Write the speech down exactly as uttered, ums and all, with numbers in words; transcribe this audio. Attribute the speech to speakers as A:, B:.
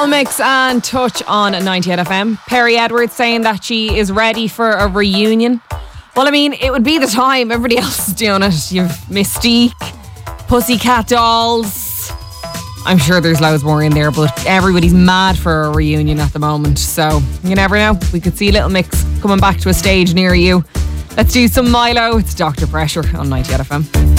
A: Little Mix and Touch on ninety-eight F M. Perry Edwards saying that she is ready for a reunion. Well, I mean, it would be the time. Everybody else is doing it. You've Mystique, Pussycat Dolls. I'm sure there's loads more in there, but everybody's mad for a reunion at the moment. So you never know. We could see Little Mix coming back to a stage near you. Let's do some Milo. It's Doctor Pressure on ninety-eight F M.